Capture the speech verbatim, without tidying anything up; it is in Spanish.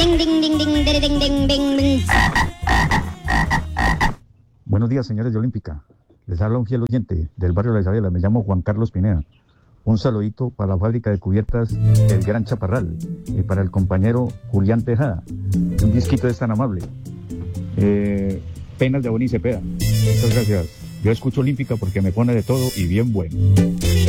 ding, ding, ding, ding, ding, ding, ding, ding, ding. Buenos días, señores de Olímpica. Les habla un fiel oyente del barrio La Isabela. Me llamo Juan Carlos Pineda. Un saludito para la fábrica de cubiertas El Gran Chaparral y para el compañero Julián Tejada. Un disquito es tan amable. Eh, penas de Boni Cepeda. Muchas gracias. Yo escucho Olímpica porque me pone de todo y bien bueno.